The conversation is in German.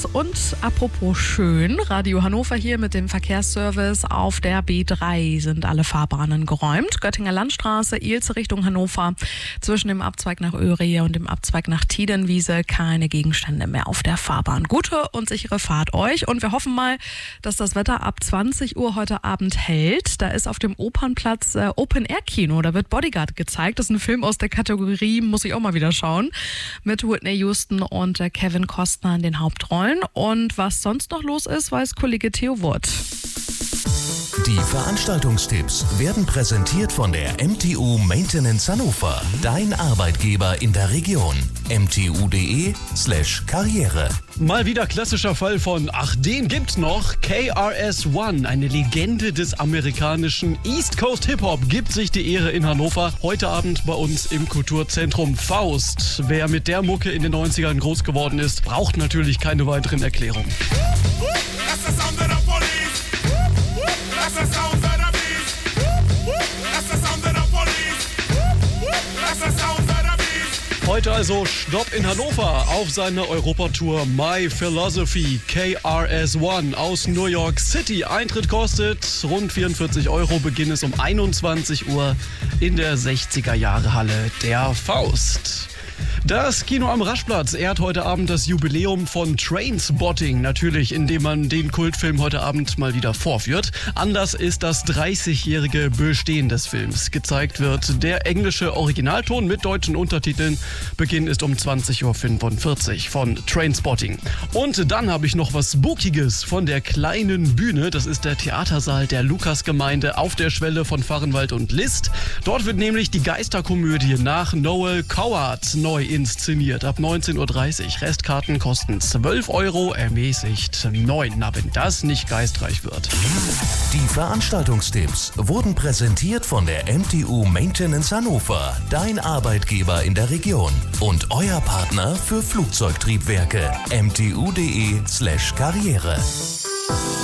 Und apropos schön, Radio Hannover hier mit dem Verkehrsservice. Auf der B3 sind alle Fahrbahnen geräumt. Göttinger Landstraße, Ilze Richtung Hannover. Zwischen dem Abzweig nach Öhriye und dem Abzweig nach Tiedenwiese keine Gegenstände mehr auf der Fahrbahn. Gute und sichere Fahrt euch. Und wir hoffen mal, dass das Wetter ab 20 Uhr heute Abend hält. Da ist auf dem Opernplatz Open-Air-Kino. Da wird Bodyguard gezeigt. Das ist ein Film aus der Kategorie, muss ich auch mal wieder schauen. Mit Whitney Houston und Kevin Costner in den Hauptrollen. Und was sonst noch los ist, weiß Kollege Theo Wurth. Die Veranstaltungstipps werden präsentiert von der MTU Maintenance Hannover. Dein Arbeitgeber in der Region. mtu.de/Karriere. Mal wieder klassischer Fall von, den gibt's noch. KRS-One, eine Legende des amerikanischen East Coast Hip-Hop, gibt sich die Ehre in Hannover. Heute Abend bei uns im Kulturzentrum Faust. Wer mit der Mucke in den 90ern groß geworden ist, braucht natürlich keine weiteren Erklärungen. Heute also Stopp in Hannover auf seiner Europatour My Philosophy. KRS-One aus New York City. Eintritt kostet rund 44 €. Beginn ist um 21 Uhr in der 60er-Jahre-Halle der Faust. Das Kino am Raschplatz ehrt heute Abend das Jubiläum von Trainspotting. Natürlich, indem man den Kultfilm heute Abend mal wieder vorführt. Anlass ist das 30-jährige Bestehen des Films. Gezeigt wird der englische Originalton mit deutschen Untertiteln. Beginn ist um 20:45 Uhr von Trainspotting. Und dann habe ich noch was Spookiges von der kleinen Bühne. Das ist der Theatersaal der Lukasgemeinde auf der Schwelle von Vahrenwald und List. Dort wird nämlich die Geisterkomödie nach Noel Coward neu inszeniert. Ab 19:30 Uhr. Restkarten kosten 12 €, ermäßigt 9. Na, wenn das nicht geistreich wird. Die Veranstaltungstipps wurden präsentiert von der MTU Maintenance Hannover. Dein Arbeitgeber in der Region. Und euer Partner für Flugzeugtriebwerke. mtu.de/Karriere.